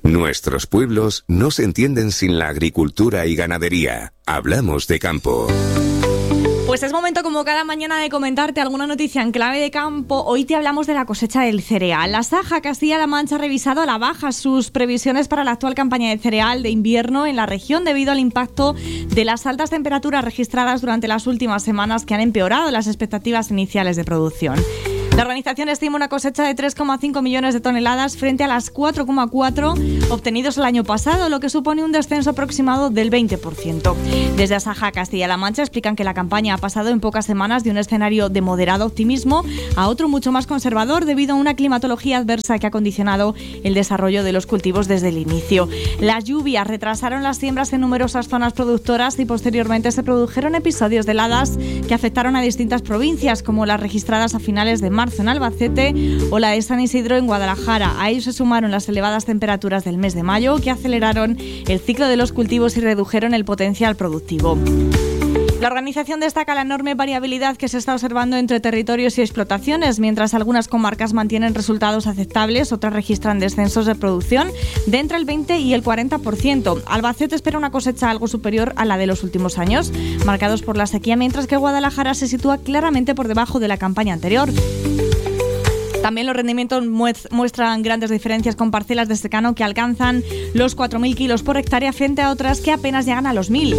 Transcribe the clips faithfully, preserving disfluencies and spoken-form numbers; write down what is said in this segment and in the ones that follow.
Nuestros pueblos no se entienden sin la agricultura y ganadería. Hablamos de campo. Pues es momento, como cada mañana, de comentarte alguna noticia en clave de campo. Hoy te hablamos de la cosecha del cereal. La Saja Castilla-La Mancha ha revisado a la baja sus previsiones para la actual campaña de cereal de invierno en la región debido al impacto de las altas temperaturas registradas durante las últimas semanas que han empeorado las expectativas iniciales de producción. La organización estima una cosecha de tres coma cinco millones de toneladas frente a las cuatro coma cuatro obtenidos el año pasado, lo que supone un descenso aproximado del veinte por ciento. Desde Asaja Castilla-La Mancha explican que la campaña ha pasado en pocas semanas de un escenario de moderado optimismo a otro mucho más conservador debido a una climatología adversa que ha condicionado el desarrollo de los cultivos desde el inicio. Las lluvias retrasaron las siembras en numerosas zonas productoras y posteriormente se produjeron episodios de heladas que afectaron a distintas provincias, como las registradas a finales de marzo en Albacete o la de San Isidro en Guadalajara. A ellos se sumaron las elevadas temperaturas del mes de mayo, que aceleraron el ciclo de los cultivos y redujeron el potencial productivo. La organización destaca la enorme variabilidad que se está observando entre territorios y explotaciones. Mientras algunas comarcas mantienen resultados aceptables, otras registran descensos de producción de entre el veinte y el cuarenta por ciento. Albacete espera una cosecha algo superior a la de los últimos años, marcados por la sequía, mientras que Guadalajara se sitúa claramente por debajo de la campaña anterior. También los rendimientos muestran grandes diferencias con parcelas de secano que alcanzan los cuatro mil kilos por hectárea frente a otras que apenas llegan a los mil.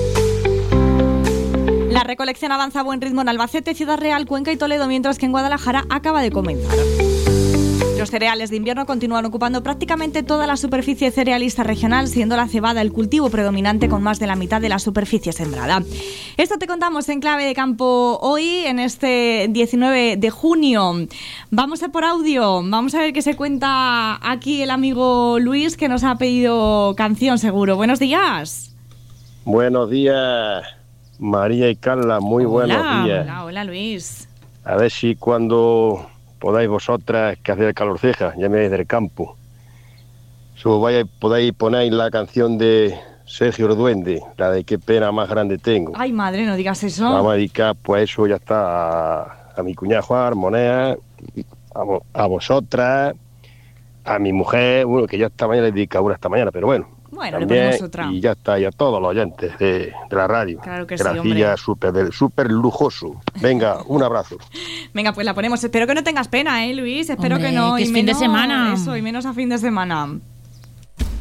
La recolección avanza a buen ritmo en Albacete, Ciudad Real, Cuenca y Toledo, mientras que en Guadalajara acaba de comenzar. Los cereales de invierno continúan ocupando prácticamente toda la superficie cerealista regional, siendo la cebada el cultivo predominante con más de la mitad de la superficie sembrada. Esto te contamos en clave de campo hoy, en este diecinueve de junio. Vamos a por audio, vamos a ver qué se cuenta aquí el amigo Luis, que nos ha pedido canción seguro. Buenos días. Buenos días, María y Carla, muy hola, buenos días. Hola, hola Luis. A ver si cuando podáis vosotras, que hace calorceja, ya me vais del campo, si os vayáis, podáis poner la canción de Sergio el Duende, la de Qué pena más grande tengo. Ay, madre, no digas eso. Vamos a dedicar, pues eso ya está, a, a mi cuñada Juan, Monea, a, a vosotras, a mi mujer, bueno, que ya esta mañana le dedica una esta mañana, pero bueno. Bueno, también, le ponemos otra. Y ya está, y a todos los oyentes de, de la radio. Claro que, que sí, la silla súper súper lujoso. Venga, un abrazo. Venga, pues la ponemos. Espero que no tengas pena, ¿eh, Luis? Espero Hombre, que no. que y es menos, fin de semana. Eso, y menos a fin de semana.